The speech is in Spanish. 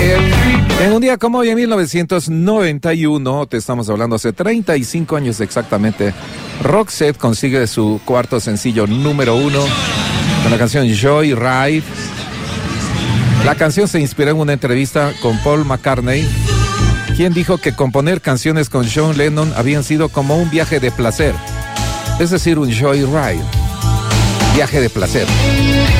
En un día como hoy, en 1991, te estamos hablando hace 35 años exactamente, Roxette consigue su cuarto sencillo número 1 con la canción Joyride. La canción se inspiró en una entrevista con Paul McCartney, quien dijo que componer canciones con John Lennon habían sido como un viaje de placer, es decir, un joyride, viaje de placer.